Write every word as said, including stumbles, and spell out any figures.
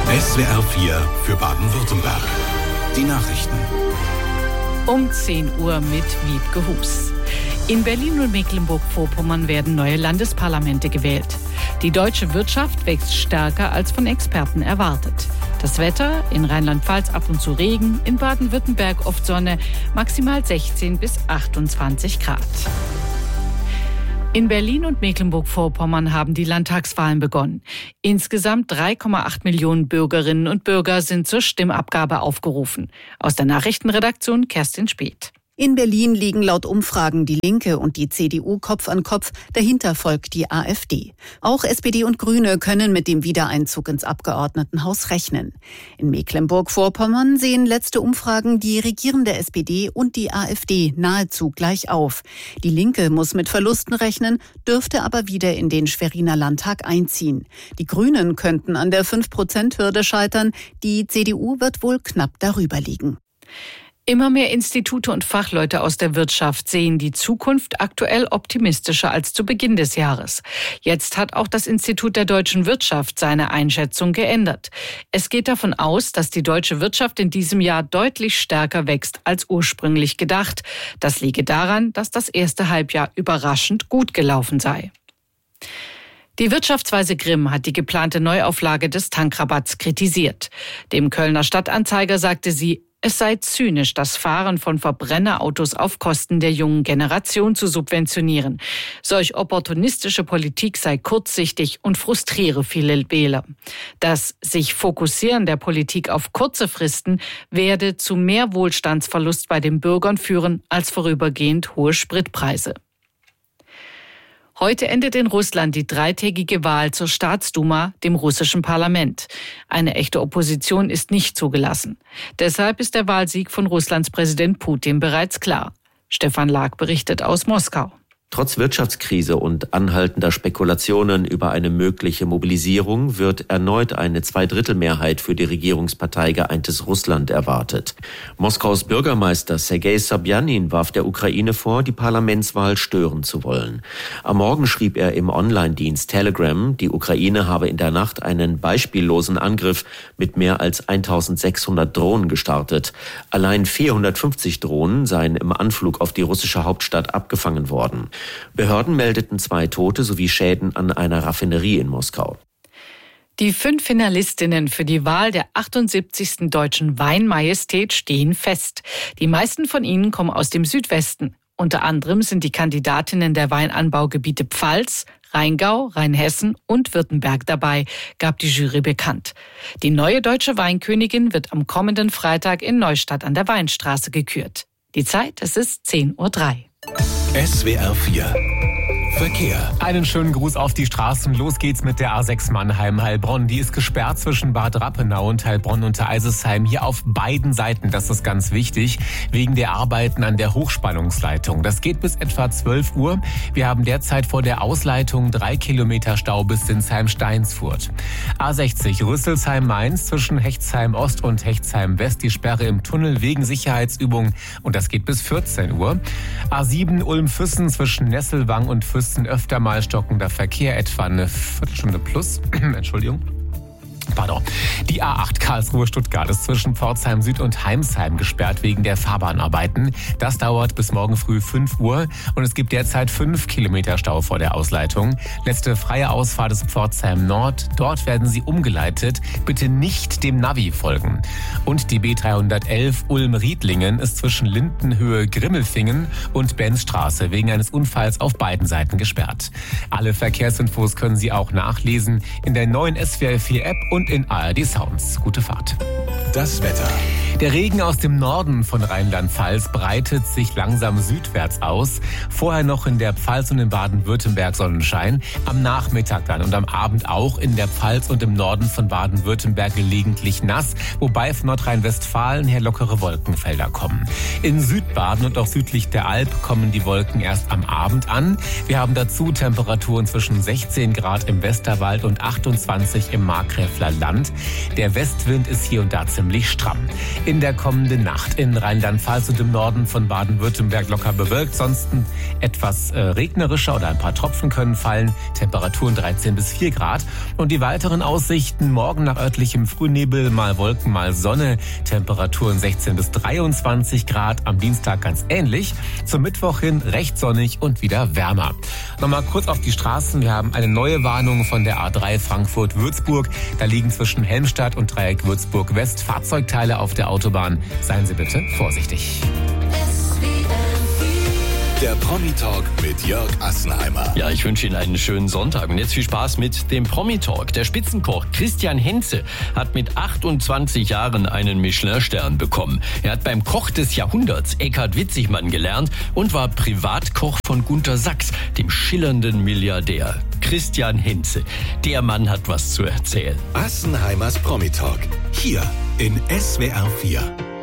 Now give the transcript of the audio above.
S W R vier für Baden-Württemberg. Die Nachrichten. Um zehn Uhr mit Wiebke Hus. In Berlin und Mecklenburg-Vorpommern werden neue Landesparlamente gewählt. Die deutsche Wirtschaft wächst stärker als von Experten erwartet. Das Wetter: in Rheinland-Pfalz ab und zu Regen, in Baden-Württemberg oft Sonne, maximal sechzehn bis achtundzwanzig Grad. In Berlin und Mecklenburg-Vorpommern haben die Landtagswahlen begonnen. Insgesamt drei Komma acht Millionen Bürgerinnen und Bürger sind zur Stimmabgabe aufgerufen. Aus der Nachrichtenredaktion Kerstin Speth. In Berlin liegen laut Umfragen die Linke und die C D U Kopf an Kopf, dahinter folgt die AfD. Auch S P D und Grüne können mit dem Wiedereinzug ins Abgeordnetenhaus rechnen. In Mecklenburg-Vorpommern sehen letzte Umfragen die regierende S P D und die AfD nahezu gleich auf. Die Linke muss mit Verlusten rechnen, dürfte aber wieder in den Schweriner Landtag einziehen. Die Grünen könnten an der fünf Prozent Hürde scheitern, die C D U wird wohl knapp darüber liegen. Immer mehr Institute und Fachleute aus der Wirtschaft sehen die Zukunft aktuell optimistischer als zu Beginn des Jahres. Jetzt hat auch das Institut der deutschen Wirtschaft seine Einschätzung geändert. Es geht davon aus, dass die deutsche Wirtschaft in diesem Jahr deutlich stärker wächst als ursprünglich gedacht. Das liege daran, dass das erste Halbjahr überraschend gut gelaufen sei. Die Wirtschaftsweise Grimm hat die geplante Neuauflage des Tankrabatts kritisiert. Dem Kölner Stadtanzeiger sagte sie, es sei zynisch, das Fahren von Verbrennerautos auf Kosten der jungen Generation zu subventionieren. Solch opportunistische Politik sei kurzsichtig und frustriere viele Wähler. Das sich Fokussieren der Politik auf kurze Fristen werde zu mehr Wohlstandsverlust bei den Bürgern führen als vorübergehend hohe Spritpreise. Heute endet in Russland die dreitägige Wahl zur Staatsduma, dem russischen Parlament. Eine echte Opposition ist nicht zugelassen. Deshalb ist der Wahlsieg von Russlands Präsident Putin bereits klar. Stefan Lag berichtet aus Moskau. Trotz Wirtschaftskrise und anhaltender Spekulationen über eine mögliche Mobilisierung wird erneut eine Zweidrittelmehrheit für die Regierungspartei Geeintes Russland erwartet. Moskaus Bürgermeister Sergei Sobjanin warf der Ukraine vor, die Parlamentswahl stören zu wollen. Am Morgen schrieb er im Online-Dienst Telegram, die Ukraine habe in der Nacht einen beispiellosen Angriff mit mehr als eintausendsechshundert Drohnen gestartet. Allein vierhundertfünfzig Drohnen seien im Anflug auf die russische Hauptstadt abgefangen worden. Behörden meldeten zwei Tote sowie Schäden an einer Raffinerie in Moskau. Die fünf Finalistinnen für die Wahl der achtundsiebzigsten Deutschen Weinmajestät stehen fest. Die meisten von ihnen kommen aus dem Südwesten. Unter anderem sind die Kandidatinnen der Weinanbaugebiete Pfalz, Rheingau, Rheinhessen und Württemberg dabei, gab die Jury bekannt. Die neue deutsche Weinkönigin wird am kommenden Freitag in Neustadt an der Weinstraße gekürt. Die Zeit, es ist zehn Uhr drei. S W R vier Verkehr. Einen schönen Gruß auf die Straßen. Los geht's mit der A sechs Mannheim-Heilbronn. Die ist gesperrt zwischen Bad Rappenau und Heilbronn unter Eisesheim. Hier auf beiden Seiten, das ist ganz wichtig, wegen der Arbeiten an der Hochspannungsleitung. Das geht bis etwa zwölf Uhr. Wir haben derzeit vor der Ausleitung drei Kilometer Stau bis Sinsheim-Steinsfurt. A sechzig Rüsselsheim-Mainz zwischen Hechtsheim-Ost und Hechtsheim-West. Die Sperre im Tunnel wegen Sicherheitsübungen und das geht bis vierzehn Uhr. A sieben Ulm-Füssen zwischen Nesselwang und Füssen öfter mal stockender Verkehr, etwa eine Viertelstunde plus. Entschuldigung. Pardon. Die A acht Karlsruhe-Stuttgart ist zwischen Pforzheim Süd und Heimsheim gesperrt wegen der Fahrbahnarbeiten. Das dauert bis morgen früh fünf Uhr und es gibt derzeit fünf Kilometer Stau vor der Ausleitung. Letzte freie Ausfahrt ist Pforzheim Nord. Dort werden Sie umgeleitet. Bitte nicht dem Navi folgen. Und die B dreihundertelf Ulm-Riedlingen ist zwischen Lindenhöhe-Grimmelfingen und Benzstraße wegen eines Unfalls auf beiden Seiten gesperrt. Alle Verkehrsinfos können Sie auch nachlesen in der neuen S W R vier App und in A R D Sounds. Gute Fahrt. Das Wetter. Der Regen aus dem Norden von Rheinland-Pfalz breitet sich langsam südwärts aus. Vorher noch in der Pfalz und in Baden-Württemberg Sonnenschein. Am Nachmittag dann und am Abend auch in der Pfalz und im Norden von Baden-Württemberg gelegentlich nass, wobei von Nordrhein-Westfalen her lockere Wolkenfelder kommen. In Südbaden und auch südlich der Alp kommen die Wolken erst am Abend an. Wir haben dazu Temperaturen zwischen sechzehn Grad im Westerwald und achtundzwanzig im Markgräfler Land. Der Westwind ist hier und da ziemlich stramm. In der kommenden Nacht in Rheinland-Pfalz und im Norden von Baden-Württemberg locker bewölkt, sonst etwas äh, regnerischer oder ein paar Tropfen können fallen. Temperaturen dreizehn bis vier Grad. Und die weiteren Aussichten: morgen nach örtlichem Frühnebel, mal Wolken, mal Sonne. Temperaturen sechzehn bis dreiundzwanzig Grad. Am Dienstag ganz ähnlich. Zum Mittwoch hin recht sonnig und wieder wärmer. Nochmal kurz auf die Straßen. Wir haben eine neue Warnung von der A drei Frankfurt-Würzburg. Da liegen zwischen Helmstadt und Dreieck Würzburg-West Fahrzeugteile auf der Autobahn. Seien Sie bitte vorsichtig. Der Promi-Talk mit Jörg Assenheimer. Ja, ich wünsche Ihnen einen schönen Sonntag und jetzt viel Spaß mit dem Promi-Talk. Der Spitzenkoch Christian Henze hat mit achtundzwanzig Jahren einen Michelin-Stern bekommen. Er hat beim Koch des Jahrhunderts Eckhard Witzigmann gelernt und war Privatkoch von Gunter Sachs, dem schillernden Milliardär. Christian Henze, der Mann hat was zu erzählen. Assenheimers Promi-Talk, hier in S W R vier.